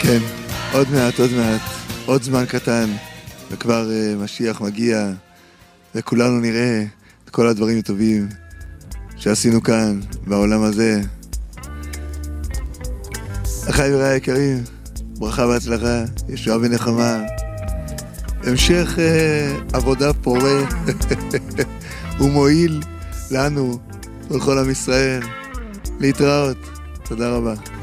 כן, עוד מעט, עוד זמן קטן, וכבר משיח מגיע, וכולנו נראה את כל הדברים הטובים שעשינו כאן, בעולם הזה. אחי ורעי היקרים, ברכה והצלחה, ישועה ונחמה, המשך עבודה פורה ומועיל לנו ולכל עם ישראל. להתראות, תודה רבה.